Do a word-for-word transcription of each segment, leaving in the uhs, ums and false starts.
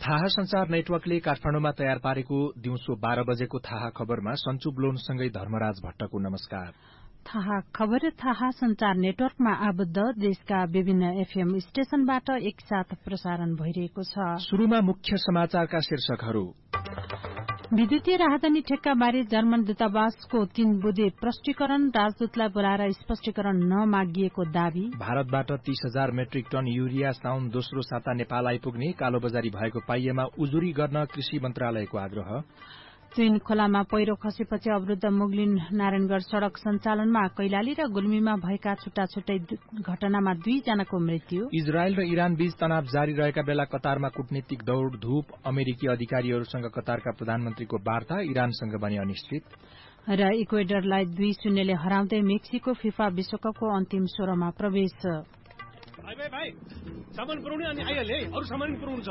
थाहा संचार नेटवर्कले काठमाडौँमा तयार पारेको दिउँसो बाह्र बजेको थाहा खबरमा सञ्चु ब्लोनसँगै धर्मराज भट्टको नमस्कार। थाहा खबर थाहा संचार नेटवर्कमा आबद्ध देशका विभिन्न एफएम स्टेशनबाट एकसाथ प्रसारण भइरहेको छ। शुरूमा मुख्य समाचारका शीर्षकहरू। विद्युतीय राहदानी ठेक्का बारे जर्मन दूतावासको तीन बुँदे प्रष्टीकरण, राजदूतलाई बोलाएर स्पष्टीकरण नमागिएको दावी। भारतबाट तीस हजार मेट्रिक टन यूरिया साउन दोस्रो साता नेपाल आइपुग्ने, कालोबजारी भएको पाइएमा उजुरी गर्न कृषि मन्त्रालयको आग्रह। चुइन खोलामा पहिरो खसेपछि अवरूद्ध मुगलिन नारायणगढ़ सड़क सञ्चालनमा कैलाली र गुल्मीमा भएका छुट्टा छुट्टै घटनामा दुईजनाको मृत्यु। इजरायल र इरान बीच तनाव जारी रहेका बेला कतारमा कूटनीतिक दौड़ धूप, अमेरिकी अधिकारीहरूसँग कतारका प्रधानमन्त्रीको वार्ता, इरानसँग बने अनिश्चित। र इक्वेडरलाई दुई शून्यले हराउँदै मेक्सिको फिफा विश्वकपको अन्तिम सोह्रमा प्रवेश। भाइ भाइ भाइ सामान पुर्याउने अनि आइहाल्यो है, अरू सामान पुर्याउनु छ।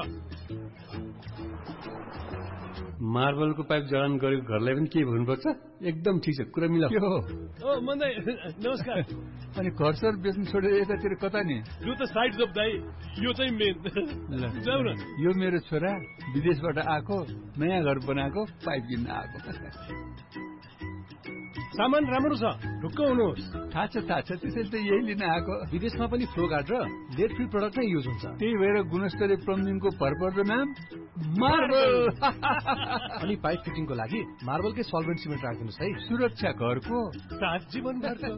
मार्बलको पाइप जडान गरेको घरलाई पनि के भन्नुपर्छ? एकदम ठिक छ, कुरा मिला। ओ मन्दै नमस्कार। अनि घर सर बेच्नु छोडेर यतातिर कता नि? यो त साइड जब दाइ, यो चाहिँ मेन। जाऊ न। यो मेरो छोरा विदेशबाट आएको, नयाँ घर बनाएको, पाइप किन्न आएको। सामान राम्रो छ, ढुक्क हुनुहोस्। थाहा छ थाहा छ, त्यसैले त यही लिन आएको। विदेशमा पनि फ्लो गार्ड र लेड फ्री प्रडक्ट नै युज हुन्छ। त्यही भएर गुणस्तरीय प्लम्बिङको भरपर्दो नाम मार्बल। अनि पाइप फिटिङको लागि मार्बलकै सल्भेन्ट सिमेन्ट राखिदिनुहोस् है। सुरक्षा घरको साथ जीवनभरको।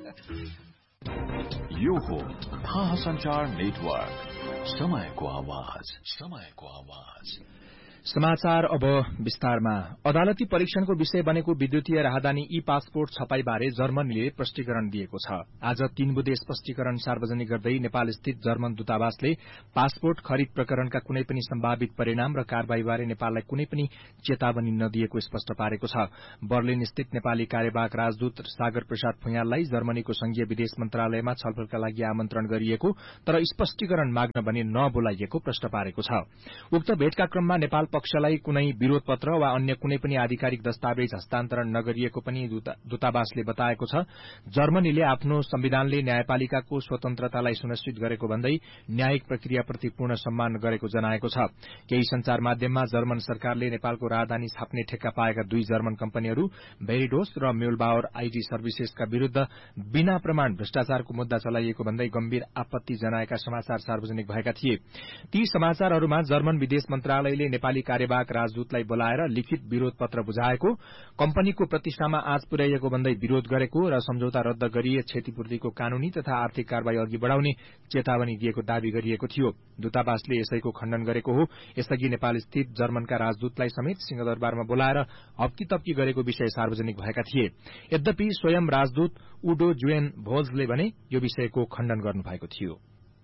यो हो थाहा संचार नेटवर्क, समयको आवाज, समयको आवाज। समाचार अब विस्तारमा। अदालती परीक्षणको विषय बनेको विद्युतीय राहदानी ई पासपोर्ट छपाईबारे जर्मनीले स्पष्टीकरण दिएको छ। आज तीन बुँदे स्पष्टीकरण सार्वजनिक गर्दै नेपाल स्थित जर्मन दूतावासले पासपोर्ट खरिद प्रकरणका कुनै पनि सम्भावित परिणाम र कार्यवाहीबारे नेपाललाई कुनै पनि चेतावनी नदिएको स्पष्ट पारेको छ। बर्लिन स्थित नेपाली कार्यवाहक राजदूत सागर प्रसाद फुयाललाई जर्मनीको संघीय विदेश मन्त्रालयमा छलफलका लागि आमन्त्रण गरिएको तर स्पष्टीकरण माग्न भने नबोलाइएको प्रश्न पारेको छ। उक्त भेटका क्रममा नेपाल पक्षलाई कुनै विरोध पत्र वा अन्य कुनै पनि आधिकारिक दस्तावेज हस्तान्तरण नगरिएको पनि दूतावासले बताएको छ। जर्मनीले आफ्नो संविधानले न्यायपालिकाको स्वतन्त्रतालाई सुनिश्चित गरेको भन्दै न्यायिक प्रक्रियाप्रति पूर्ण सम्मान गरेको जनाएको छ। केही संचार माध्यममा जर्मन सरकारले नेपालको राजधानी छाप्ने ठेक्का पाएका दुई जर्मन कम्पनीहरू भेरिडोस र म्युलबाउर आईटी सर्भिसेसका विरूद्ध बिना प्रमाण भ्रष्टाचारको मुद्दा चलाइएको भन्दै गम्भीर आपत्ति जनाएका समाचार सार्वजनिक भएका थिए। ती समाचारहरूमा जर्मन विदेश मन्त्रालयले नेपाली कार्यवाहक राजदूतलाई बोलाएर लिखित विरोध पत्र बुझाएको, कम्पनीको प्रतिष्ठामा आँच पुर्याइएको भन्दै विरोध गरेको र सम्झौता रद्द गरिए क्षतिपूर्तिको कानूनी तथा आर्थिक कार्यवाही अघि बढ़ाउने चेतावनी दिएको दावी गरिएको थियो। दूतावासले यसैको खण्डन गरेको हो। यसअघि नेपाल स्थित जर्मनका राजदूतलाई समेत सिंहदरबारमा बोलाएर हप्की तप्की गरेको विषय सार्वजनिक भएका थिए। यद्यपि स्वयं राजदूत उडो जुएन भोल्जले भने यो विषयको खण्डन गर्नुभएको थियो।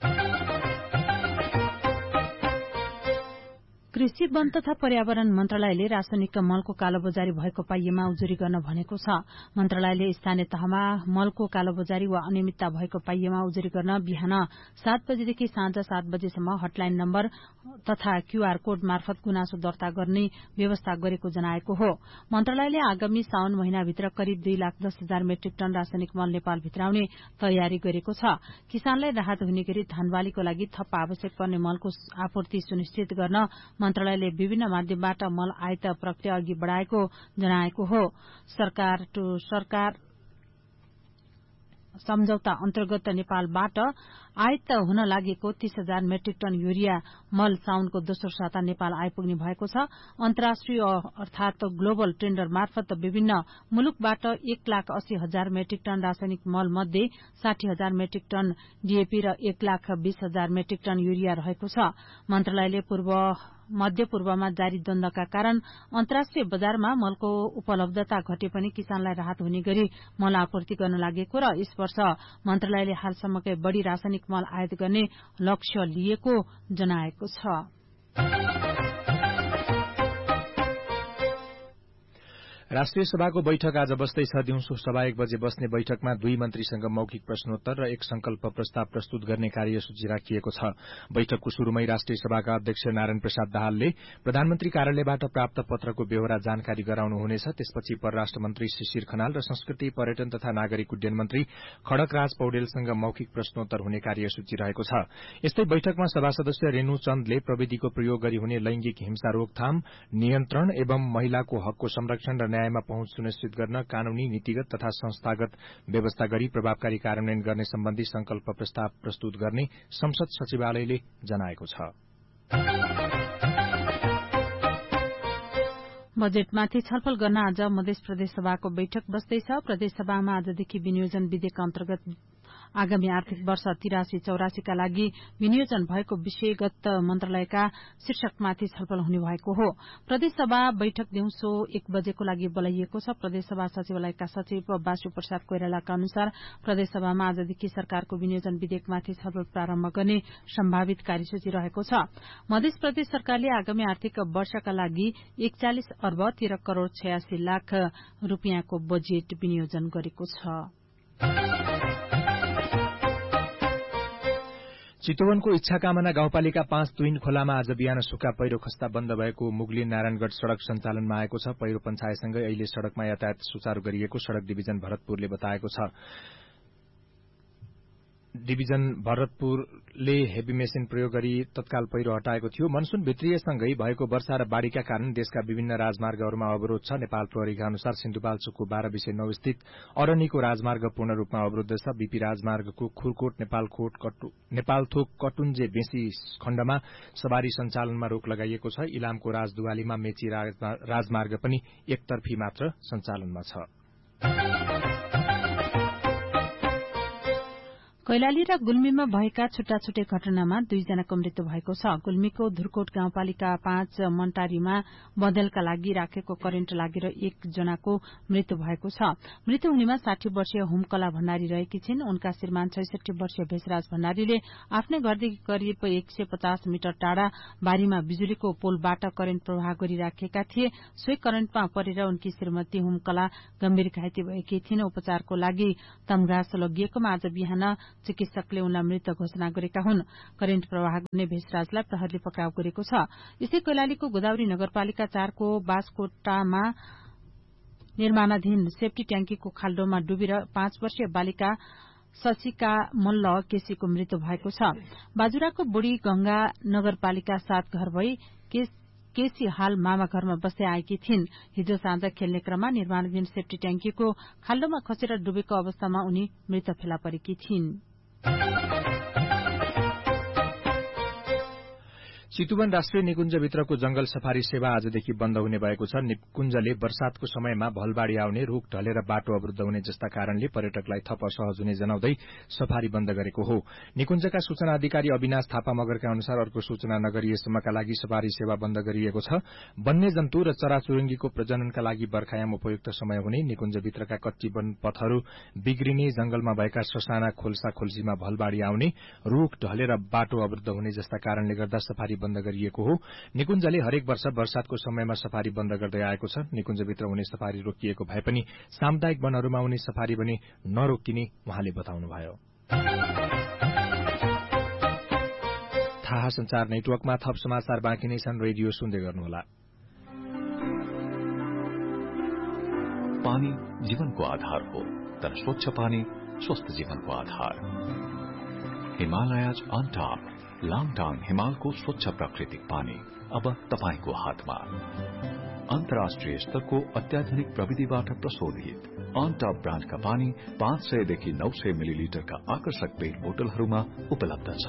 कृषि वन तथा पर्यावरण मन्त्रालयले रासायनिक मलको कालोबजारी भएको पाइएमा उजुरी गर्न भनेको छ। मन्त्रालयले स्थानीय तहमा मलको कालोबजारी वा अनियमितता भएको पाइएमा उजुरी गर्न बिहान सात बजेदेखि साँझ सात बजेसम्म हटलाइन नम्बर तथा क्यूआर कोड मार्फत गुनासो दर्ता गर्ने व्यवस्था गरेको जनाएको हो। मन्त्रालयले आगामी साउन महिनाभित्र करिब दुई लाख दस हजार मेट्रिक टन रासायनिक मल नेपाल भित्राउने तयारी गरेको छ। किसानलाई राहत हुने गरी धानबालीको लागि थप आवश्यक पर्ने मलको आपूर्ति सुनिश्चित गर्न मन्त्रालयले विभिन्न माध्यमबाट मल आयात प्रक्रिया अघि बढ़ाएको जनाएको हो। सरकार टू सरकार सम्झौता अन्तर्गत नेपालबाट आयात हुन लागेको तीस हजार मेट्रिक टन यूरिया मल साउनको दोस्रो साता नेपाल आइपुग्ने भएको छ। अन्तर्राष्ट्रिय अर्थात ग्लोबल टेन्डर मार्फत विभिन्न मुलुकबाट एक लाख अस्सी हजार मेट्रिक टन रासायनिक मल मध्ये साठी हजार मेट्रिक टन डीएपी र एक लाख बीस हजार मेट्रिक टन यूरिया रहेको छ। मन्त्रालयले पूर्व मध्य पूर्वमा जारी द्वन्द्वका कारण अन्तर्राष्ट्रिय बजारमा मलको उपलब्धता घटे पनि किसानलाई राहत हुने गरी मल आपूर्ति गर्न लागेको र यस वर्ष मन्त्रालयले हालसम्मकै बढ़ी रासायनिक मल आयात गर्ने लक्ष्य लिएको जनाएको छ। राष्ट्रिय सभाको बैठक आज बस्दैछ। दिउँसो सभा एक बजे बस्ने बैठकमा दुई मन्त्रीसँग मौखिक प्रश्नोत्तर र एक संकल्प प्रस्ताव प्रस्तुत गर्ने कार्यसूची राखिएको छ। बैठकको शुरूमै राष्ट्रिय सभाका अध्यक्ष नारायण प्रसाद दाहालले प्रधानमन्त्री कार्यालयबाट प्राप्त पत्रको बेहोरा जानकारी गराउनुहुनेछ। त्यसपछि परराष्ट्र मन्त्री शिशिर खनाल र संस्कृति, पर्यटन तथा नागरिक उड्डयन मन्त्री खड्गराज पौडेलसँग मौखिक प्रश्नोत्तर हुने कार्यसूची रहेको छ। यस्तै बैठकमा सभा सदस्य रेणु चन्दले प्रविधिको प्रयोग गरी हुने लैंगिक हिंसा रोकथाम, नियन्त्रण एवं महिलाको हकको संरक्षण र न्यायमा पहुँच सुनिश्चित गर्न कानूनी, नीतिगत तथा संस्थागत व्यवस्था गरी प्रभावकारी कार्यान्वयन गर्ने सम्बन्धी संकल्प प्रस्ताव प्रस्तुत गर्ने संसद सचिवालयले जनाएको छ। बजेटमाथि छलफल गर्न आज मध्य प्रदेश सभाको बैठक बस्दैछ। प्रदेश सभामा आजदेखि विनियोजन विधेयक अन्तर्गत आगामी आर्थिक वर्ष तिरासी चौरासीका लागि विनियोजन भएको विषयगत मन्त्रालयका शीर्षकमाथि छलफल हुने भएको हो। प्रदेश सभा बैठक दिउँसो एक बजेको लागि बोलाइएको छ। प्रदेश सभा सचिवालयका सचिव बासु प्रसाद कोइरालाका अनुसार प्रदेश सभामा आजदेखि सरकारको विनियोजन विधेयकमाथि छलफल प्रारम्भ गर्ने सम्भावित कार्यसूची रहेको छ। मध्य प्रदेश सरकारले आगामी आर्थिक वर्षका लागि एकचालिस अर्ब तेह्र करोड़ छयासी लाख रूपियाँको बजेट विनियोजन गरेको छ। चितवनको इच्छाकामना गाउँपालिका पाँच तुइन खोलामा आज बिहान सुक्खा पहिरो खस्दा बन्द भएको मुगलिन नारायणगढ़ सड़क सञ्चालनमा आएको छ। पहिरो पञ्चायतसँगै अहिले सड़कमा यातायात सुचारू गरिएको सड़क डिभिजन भरतपुरले बताएको छ। डिभिजन भरतपुरले हेभी मेसिन प्रयोग गरी तत्काल पहिरो हटाएको थियो। मनसून भित्रिएसँगै भएको वर्षा र बाढ़ीका कारण देशका विभिन्न राजमार्गहरूमा अवरोध छ। नेपाल प्रहरीका अनुसार सिन्धुपाल्चोकको बाह्र विषय नौ स्थित अरनीको राजमार्ग पूर्ण रूपमा अवरुद्ध छ। बीपी राजमार्गको खुरकोट नेपालथोक कटुन्जे बेसी खण्डमा सवारी सञ्चालनमा रोक लगाइएको छ। इलामको राजदुवालीमा मेची राजमार्ग पनि एकतर्फी मात्र सञ्चालनमा छ। कैलाली र गुल्मीमा भएका छुट्टा छुट्टै घटनामा दुईजनाको मृत्यु भएको छ। गुल्मीको धुरकोट गाउँपालिका पाँच मन्टारीमा बदलका लागि राखेको करेन्ट लागेर एकजनाको मृत्यु भएको छ। मृत्यु हुनेमा साठी वर्षीय हुमकला भण्डारी रहेकी छिन्। उनका श्रीमान छैसठी वर्षीय भेषराज भण्डारीले आफ्नै घरदेखि करिब एक सय पचास मिटर टाढा बारीमा बिजुलीको पोलबाट करेन्ट प्रवाह गरिराखेका थिए। सोही करेन्टमा परेर उनकी श्रीमती हुमकला गम्भीर घाइते भएकी थिइन्। उपचारको लागि तमघास लगिएकोमा आज बिहान चिकित्सकले उनलाई मृत घोषणा गरेका हुन्। करेन्ट प्रवाह गर्ने भेषराजलाई प्रहरीले पक्राउ गरेको छ। यसै कैलालीको गोदावरी नगरपालिका चारको बासकोटामा निर्माणाधीन सेफ्टी ट्याङ्कीको खाल्डोमा डुबेर पाँच वर्षीय बालिका शशिका मल्ल केसीको मृत्यु भएको छ। बाजुराको बुढी गंगा नगरपालिका सात घर भई केसी हाल मामा घरमा बस्दै आएकी थिइन्। हिजो साँझ खेल्ने क्रममा निर्माणाधीन सेफ्टी ट्याङ्कीको खाल्डोमा खसेर डुबेको अवस्थामा उनी मृत फेला परेकी थिइन्। चितुवन राष्ट्रिय निकुञ्जभित्रको जंगल सफारी सेवा आजदेखि बन्द हुने भएको छ। निकुञ्जले वर्षातको समयमा भलबाढ़ी आउने, रूख ढलेर बाटो अवरुद्ध हुने जस्ता कारणले पर्यटकलाई थप असहज हुने जनाउँदै सफारी बन्द गरेको हो। निकुञ्जका सूचना अधिकारी अविनाश थापा मगरका अनुसार अर्को सूचना नगरिएसम्मका लागि सफारी सेवा बन्द गरिएको छ। वन्यजन्तु र चराचुरुङ्गीको प्रजननका लागि बर्खायाम उपयुक्त समय हुने, निकुञ्जभित्रका कच्ची वन पथहरू बिग्रिने, जंगलमा भएका ससाना खोल्सा खोल्सीमा भलबाढ़ी आउने, रूख ढलेर बाटो अवरुद्ध हुने जस्ता कारणले गर्दा सफारी बन्द गरिएको हो। निकुञ्जले हरेक वर्ष वर्षातको समयमा सफारी बन्द गर्दै आएको छ। निकुञ्जभित्र हुने सफारी रोकिएको भए पनि सामुदायिक वनहरूमा हुने सफारी भने नरोकिने उहाँले बताउनुभयो। थाहा संचार नेटवर्कमा थप समाचार बाँकी नै छन्। रेडियो सुन्दै गर्नुहोला। पानी जीवनको आधार हो, तर स्वच्छ पानी स्वस्थ जीवनको आधार। हिमालयज अन टॉप लाङटाङ हिमालको स्वच्छ प्राकृतिक पानी अब तपाईको हातमा। अन्तर्राष्ट्रिय स्तरको अत्याधुनिक प्रविधिबाट प्रशोधित अन टॉप ब्रान्डका पानी पाँच सय देखि नौ सय मिलिलिटरका आकर्षक पेट बोतलहरूमा उपलब्ध छ।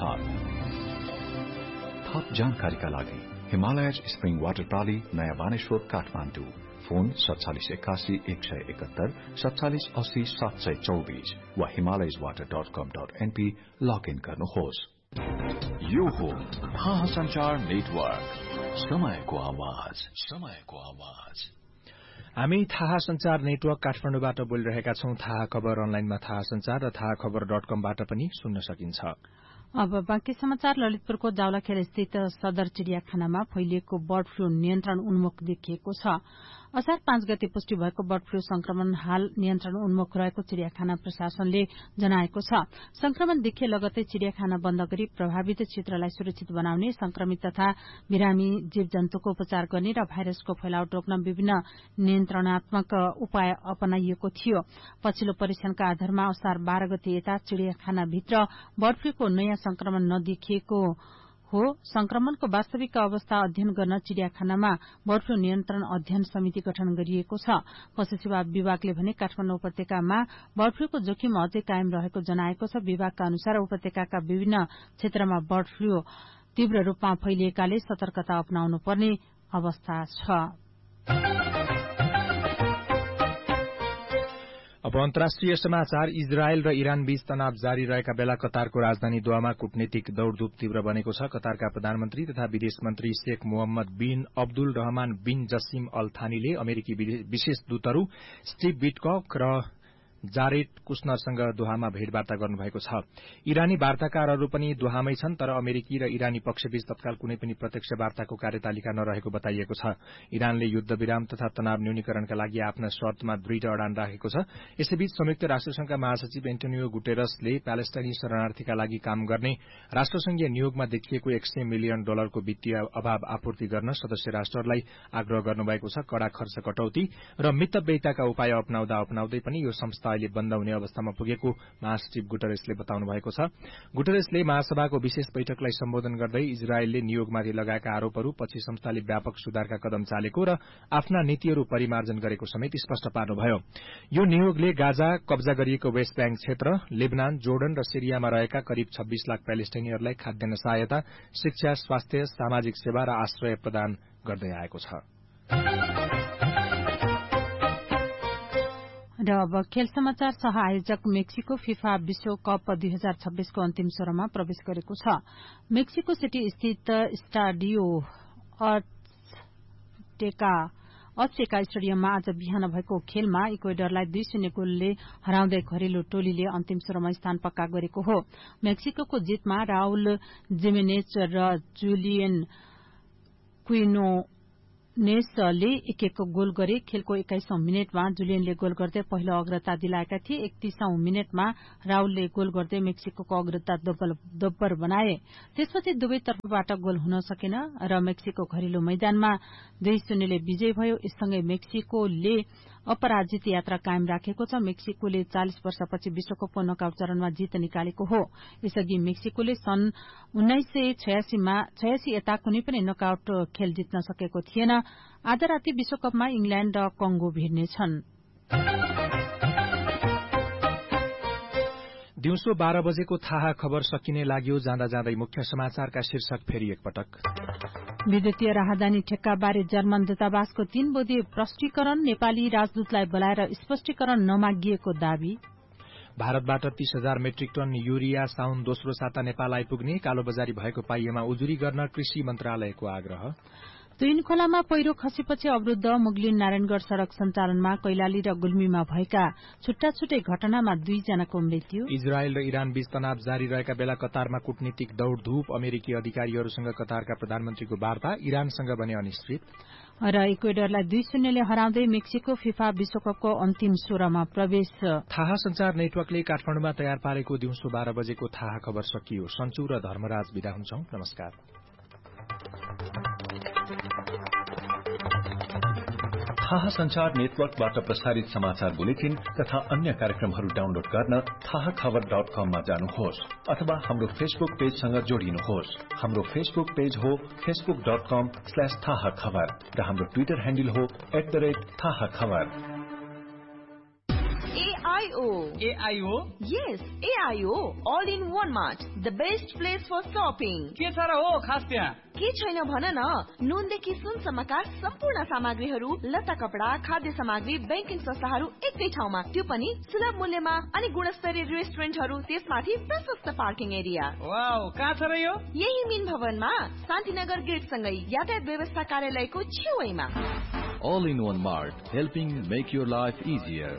थप जानकारीका लागि हिमालयज स्प्रिङ वाटर प्राली, नयाँ बानेश्वर, काठमाडौँ। फोन सत्तालिस एकासी एक सय एकहत्तर सत्तालिस अस्सी सात सय चौबीस वा हिमालयज वाटर डट कम डट एनपी लगइन गर्नुहोस्। यो हो थाहा संचार नेटवर्क, समयको आवाज, समयको आवाज। हामी थाहा संचार नेटवर्क काठमाडौँबाट बोलिरहेका छौं। थाहा खबर अनलाइनमा थाहा संचार र थाहा खबर डट कमबाट पनि सुन्न सकिन्छ। अब बाँकी समाचार। ललितपुरको जावलाखेल स्थित सदर चिड़ियाखानामा फैलिएको बर्ड फ्लू नियन्त्रण उन्मुख देखिएको छ। असार पाँच गते पुष्टि भएको बर्ड फ्लू संक्रमण हाल नियन्त्रण उन्मुख रहेको चिड़ियाखाना प्रशासनले जनाएको छ। संक्रमण देखिए लगतै चिड़ियाखाना बन्द गरी प्रभावित क्षेत्रलाई सुरक्षित बनाउने, संक्रमित तथा बिरामी जीव जन्तुको उपचार गर्ने र भाइरसको फैलाव रोक्न विभिन्न नियन्त्रणात्मक उपाय अपनाइएको थियो। पछिल्लो परीक्षणका आधारमा असार बाह्र गते यता चिड़ियाखानाभित्र बर्ड फ्लूको नयाँ संक्रमण नदेखिएको हो। संक्रमणको वास्तविक अवस्था अध्ययन गर्न चिड़ियाखानामा बर्ड फ्लू नियन्त्रण अध्ययन समिति गठन गरिएको छ। पशु सेवा विभागले भने काठमाडौँ उपत्यकामा बर्ड फ्लूको जोखिम अझै कायम रहेको जनाएको छ। विभागका अनुसार उपत्यकाका विभिन्न क्षेत्रमा बर्ड फ्लू तीव्र रूपमा फैलिएकाले सतर्कता अपनाउनु पर्ने अवस्था छ। अब अन्तर्राष्ट्रिय समाचार। इजरायल र इरान बीच तनाव जारी रहेका बेला कतारको राजधानी दोहामा कूटनीतिक दौड़धूप तीव्र बनेको छ। कतारका प्रधानमन्त्री तथा विदेश मन्त्री शेख मोहम्मद बिन अब्दुल रहमान बिन जसिम अल थानीले अमेरिकी विशेष दूतहरू स्टिभ विटकक र जारेड कुशनरसँग दोहामा भेटवार्ता गर्नुभएको छ। इरानी वार्ताकारहरू पनि दोहामै छन्, तर अमेरिकी र इरानी पक्षबीच तत्काल कुनै पनि प्रत्यक्ष वार्ताको कार्यतालिका नरहेको बताइएको छ। इरानले युद्ध विराम तथा तनाव न्यूनीकरणका लागि आफ्ना शर्तमा दृढ़ अडान राखेको छ। यसैबीच संयुक्त राष्ट्रसंघका महासचिव एन्टोनियो गुटेरसले प्यालेस्टाइनी शरणार्थीका लागि काम गर्ने राष्ट्रसंघीय नियोगमा देखिएको एक सय मिलियन डलरको वित्तीय अभाव आपूर्ति गर्न सदस्य राष्ट्रहरूलाई आग्रह गर्नुभएको छ। कड़ा खर्च कटौती र मितव्ययिताका उपाय अपनाउँदा अपनाउँदै पनि यो संस्था अहिले बन्द हुने अवस्थामा पुगेको महासचिव गुटरेसले बताउनु भएको छ। गुटरेसले महासभाको विशेष बैठकलाई सम्बोधन गर्दै इजरायलले नियोगमाथि लगाएका आरोपहरू पछि संस्थाले व्यापक सुधारका कदम चालेको र आफ्ना नीतिहरू परिमार्जन गरेको समेत स्पष्ट पार्नुभयो। यो नियोगले गाजा, कब्जा गरिएको वेस्ट ब्याङ्क क्षेत्र, लेबनान, जोर्डन र सिरियामा रहेका करिब छब्बीस लाख प्यालेस्टाइनीहरूलाई खाद्यान्न सहायता, शिक्षा, स्वास्थ्य, सामाजिक सेवा र आश्रय प्रदान गर्दै आएको छ। र अब खेल समाचार। सह आयोजक मेक्सिको फिफा विश्वकप दुई हजार छब्बीसको अन्तिम सोह्रमा प्रवेश गरेको छ। मेक्सिको सिटी स्थित स्टाडियो अजटेका अजटेका स्टेडियममा आज बिहान भएको खेलमा इक्वेडरलाई दुई शून्य गोलले हराउँदै घरेलु टोलीले अन्तिम सोह्रमा स्थान पक्का गरेको हो। मेक्सिकोको जितमा राउल जिमेनेज र जुलियन क्विनो नेसले एक एक गोल गरे। खेलको एक्काइसौं मिनटमा जुलियनले गोल गर्दै पहिलो अग्रता दिलाएका थिए। एकतीसौं मिनटमा राउलले गोल गर्दै मेक्सिकोको अग्रता दोब्बर बनाए। त्यसपछि दुवै तर्फबाट गोल हुन सकेन र मेक्सिको घरेलु मैदानमा दुई शून्यले विजयी भयो। यससँगै मेक्सिकोले अपराजित यात्रा कायम राखेको छ। मेक्सिकोले चालिस वर्षपछि विश्वकपको नकआउट चरणमा जित निकालेको हो। यसअघि मेक्सिकोले सन् उन्नाइस सय छयासीमा छयासी यता कुनै पनि नकआउट खेल जित्न सकेको थिएन। आज राति विश्वकपमा इंग्ल्याण्ड र कंगो भिड्नेछन्। दिउँसो बाह्र बजेको थाहा खबर सकिने लाग्यो। जाँदा जाँदै मुख्य समाचारका शीर्षक फेरि एकपटक। विद्युतीय राहदानी ठेक्काबारे जर्मन दूतावासको तीन बुँदे प्रष्टीकरण, नेपाली राजदूतलाई बोलाएर स्पष्टीकरण नमागिएको दावी। भारतबाट तीस हजार मेट्रिक टन यूरिया साउन दोस्रो साता नेपाल आइपुग्ने, कालोबजारी भएको पाइएमा उजुरी गर्न कृषि मन्त्रालयको आग्रह। तुइन खोलामा पहिरो खसेपछि अवरूद्ध मुगलिन नारायणगढ़ सड़क सञ्चालनमा कैलाली र गुल्मीमा भएका छुट्टा छुट्टै घटनामा दुईजनाको मृत्यु। इजरायल र इरान बीच तनाव जारी रहेका बेला कतारमा कूटनीतिक दौड़धूप, अमेरिकी अधिकारीहरूसँग कतारका प्रधानमन्त्रीको वार्ता, इरानसँग बने अनिश्चित। र इक्वेडरलाई दुई शून्यले हराउँदै मेक्सिको फिफा विश्वकपको अन्तिम सोह्रमा प्रवेश। थाहा संचार नेटवर्कले काठमाडौँमा तयार पारेको दिउँसो बाह्र बजेको थाहा खबर सकियो। सन्चु र धर्मराज विदा हुन्छौं। नमस्कार। थाहा संचार नेटवर्कबाट प्रसारित समाचार बुलेटिन तथा अन्य कार्यक्रमहरू डाउनलोड गर्न थाहा खबर डट कममा जानुहोस् अथवा हाम्रो फेसबुक पेजसँग जोडिनुहोस्। हाम्रो फेसबुक पेज हो फेसबुक डट कम स्ल्याश थाहा खबर र हाम्रो ट्विटर ह्यान्डल हो एट द रेट थाहा खबर। A I O. A I O? Yes, A I O. All in one mart. The best place for shopping. के छ र हो खास त्यहाँ? के छैन भन न। नुनदेखि सुनसम्मका सम्पूर्ण सामग्रीहरू, लत्ता कपडा, खाद्य सामग्री, ब्याङ्किङ संस्थाहरू एकै ठाउँमा, त्यो पनि सुलभ मूल्यमा अनि गुणस्तरीय रेस्टुरेन्टहरू, त्यसमाथि प्रशस्त पार्किङ एरिया। वाउ, कहाँ छ र यो? यही मिन भवनमा शान्तिनगर गेट सँगै यातायात व्यवस्था कार्यालयको छेउैमा। All in one mart, helping make your life easier.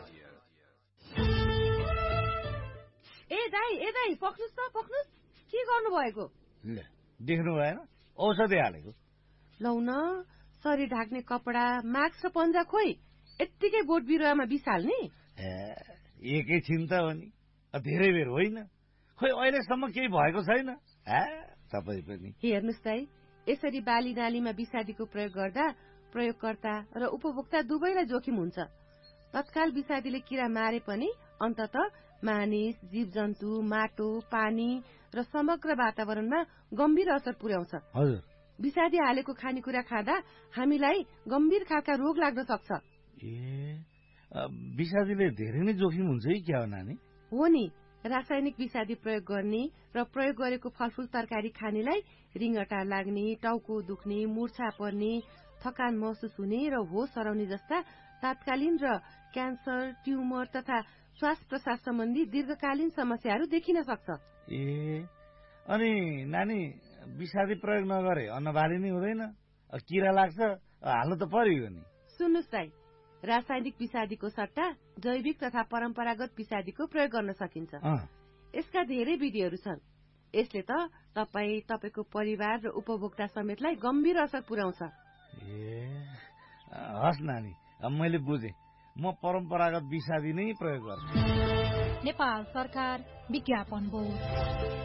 ए दाई ए दाई पक्नुस् त पक्नुस्। के गर्नु भएको? देख्नु भएन? औषधि हालेको। लौ न शरीर ढाक्ने कपडा मास्क र पन्जा खोइ यत्तिकै बोट बिरुवामा बिसाल्ने एकैछिन त हो नि धेरै बेर होइन खोइ अहिलेसम्म केही भएको छैन तपाईँ पनि हेर्नुहोस् दाइ यसरी बाली नालीमा विषादीको प्रयोग गर्दा प्रयोगकर्ता र उपभोक्ता दुवैलाई जोखिम हुन्छ तत्काल विषादीले किरा मारे पनि अन्तत मानिस जीव जन्तु माटो पानी र समग्र वातावरणमा गम्भीर असर पुर्याउँछ हजुर विषादी हालेको खानेकुरा खाँदा हामीलाई गम्भीर खालका रोग लाग्न सक्छ ए विषादीले धेरै नै जोखिम हुन्छ है क्या हो नानी हो नि रासायनिक विषादी प्रयोग गर्ने र प्रयोग गरेको फलफूल तरकारी खानेलाई रिङ्गटा लाग्ने टाउको दुख्ने मूर्छा पर्ने थकान महसुस हुने र होस हराउने जस्ता तात्कालीन र क्यान्सर ट्युमर तथा श्वास प्रश्वास सम्बन्धी दीर्घकालीन समस्याहरू देखिन सक्छ ए अनि नानी विषादी प्रयोग नगरे अन्नबाली नै हुँदैन किरा लाग्छ हाल्नु त पर्यो नि सुन्नुहोस् दाइ रासायनिक विषादीको सट्टा जैविक तथा परम्परागत विषादीको प्रयोग गर्न सकिन्छ यसका धेरै विधिहरू छन् यसले त तपाईँ तपाईको परिवार र उपभोक्ता समेतलाई गम्भीर असर पुर्याउँछ ए हस् नानी मैले बुझे म परम्परागत विषादी नै प्रयोग गर्छु नेपाल सरकार विज्ञापन बोर्ड